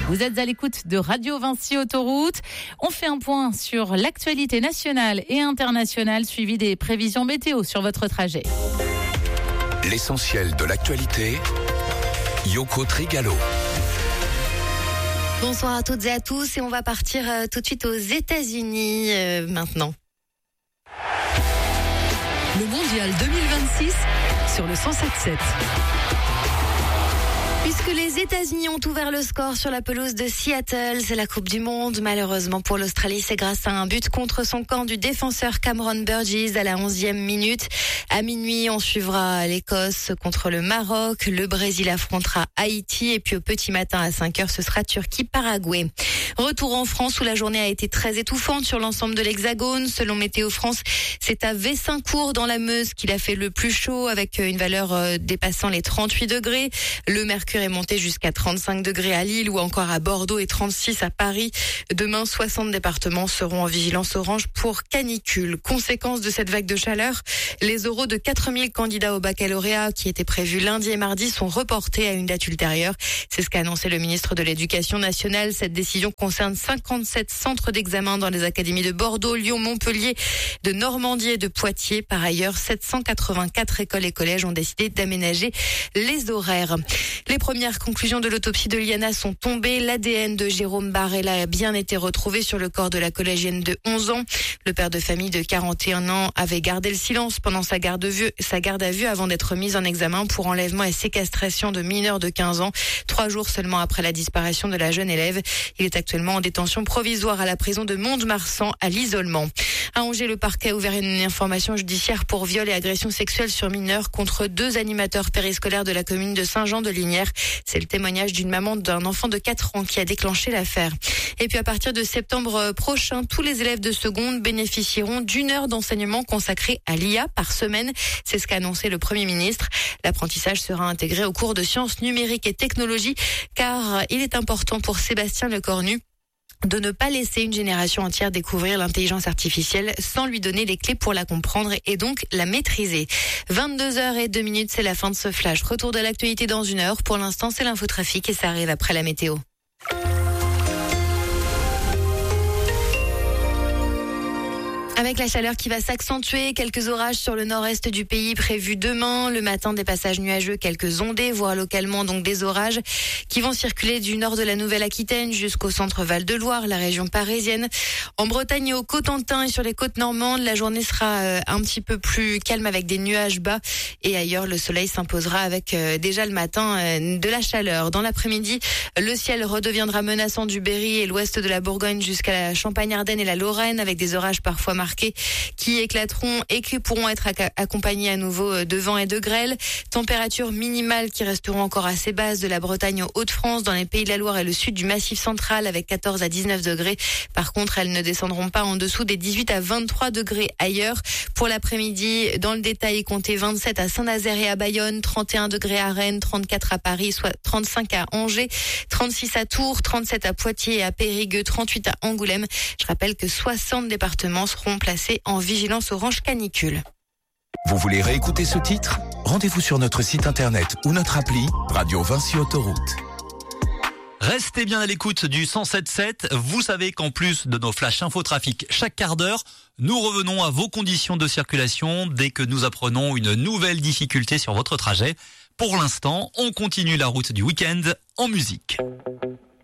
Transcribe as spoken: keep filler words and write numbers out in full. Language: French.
Vous êtes à l'écoute de Radio Vinci Autoroute. On fait un point sur l'actualité nationale et internationale, suivi des prévisions météo sur votre trajet. L'essentiel de l'actualité, Yoko Trigalo. Bonsoir à toutes et à tous et on va partir euh, tout de suite aux États-Unis euh, maintenant. Le mondial deux mille vingt-six sur le cent sept sept. Puisque les États-Unis ont ouvert le score sur la pelouse de Seattle, c'est la Coupe du Monde. Malheureusement pour l'Australie, c'est grâce à un but contre son camp du défenseur Cameron Burgess à la onzième minute. À minuit, on suivra l'Écosse contre le Maroc. Le Brésil affrontera Haïti. Et puis au petit matin à cinq heures, ce sera Turquie-Paraguay. Retour en France où la journée a été très étouffante sur l'ensemble de l'Hexagone. Selon Météo France, c'est à Vessincourt dans la Meuse qu'il a fait le plus chaud avec une valeur dépassant les trente-huit degrés. Le mercure est monté jusqu'à trente-cinq degrés à Lille ou encore à Bordeaux et trente-six à Paris. Demain, soixante départements seront en vigilance orange pour canicule. Conséquence de cette vague de chaleur, les oraux de quatre mille candidats au baccalauréat qui étaient prévus lundi et mardi sont reportés à une date ultérieure. C'est ce qu'a annoncé le ministre de l'Éducation nationale. Cette décision concerne cinquante-sept centres d'examen dans les académies de Bordeaux, Lyon, Montpellier, de Normandie et de Poitiers. Par ailleurs, sept cent quatre-vingt-quatre écoles et collèges ont décidé d'aménager les horaires. Les premières conclusions de l'autopsie de Liana sont tombées. L'A D N de Jérôme Barella a bien été retrouvé sur le corps de la collégienne de onze ans. Le père de famille de quarante et un ans avait gardé le silence pendant sa garde à vue, sa garde à vue avant d'être mis en examen pour enlèvement et séquestration de mineurs de quinze ans, trois jours seulement après la disparition de la jeune élève. Il est actuellement en détention provisoire à la prison de Mont-de-Marsan à l'isolement. À Angers, le parquet a ouvert une information judiciaire pour viol et agression sexuelle sur mineurs contre deux animateurs périscolaires de la commune de Saint-Jean-de-Lignières. C'est le témoignage d'une maman d'un enfant de quatre ans qui a déclenché l'affaire. Et puis à partir de septembre prochain, tous les élèves de seconde bénéficieront d'une heure d'enseignement consacrée à l'I A par semaine. C'est ce qu'a annoncé le Premier ministre. L'apprentissage sera intégré au cours de sciences numériques et technologies car il est important pour Sébastien Lecornu de ne pas laisser une génération entière découvrir l'intelligence artificielle sans lui donner les clés pour la comprendre et donc la maîtriser. vingt-deux heures zéro deux minutes, c'est la fin de ce flash. Retour de l'actualité dans une heure. Pour l'instant, c'est l'infotrafic et ça arrive après la météo. Avec la chaleur qui va s'accentuer, quelques orages sur le nord-est du pays prévus demain. Le matin, des passages nuageux, quelques ondées, voire localement donc des orages qui vont circuler du nord de la Nouvelle-Aquitaine jusqu'au centre Val-de-Loire, la région parisienne. En Bretagne et au Cotentin et sur les côtes normandes, la journée sera un petit peu plus calme avec des nuages bas. Et ailleurs, le soleil s'imposera avec déjà le matin de la chaleur. Dans l'après-midi, le ciel redeviendra menaçant du Berry et l'ouest de la Bourgogne jusqu'à la Champagne-Ardenne et la Lorraine avec des orages parfois marqués qui éclateront et qui pourront être accompagnés à nouveau de vent et de grêle. Températures minimales qui resteront encore assez basses de la Bretagne aux Hauts-de-France, dans les Pays de la Loire et le sud du Massif central avec quatorze à dix-neuf degrés. Par contre, elles ne descendront pas en dessous des dix-huit à vingt-trois degrés ailleurs. Pour l'après-midi, dans le détail, comptez vingt-sept à Saint-Nazaire et à Bayonne, trente et un degrés à Rennes, trente-quatre à Paris, soit trente-cinq à Angers, trente-six à Tours, trente-sept à Poitiers et à Périgueux, trente-huit à Angoulême. Je rappelle que soixante départements seront placés en vigilance orange canicule. Vous voulez réécouter ce titre ? Rendez-vous sur notre site internet ou notre appli Radio Vinci Autoroute. Restez bien à l'écoute du cent sept sept. Vous savez qu'en plus de nos flashs infotrafic chaque quart d'heure, nous revenons à vos conditions de circulation dès que nous apprenons une nouvelle difficulté sur votre trajet. Pour l'instant, on continue la route du week-end en musique.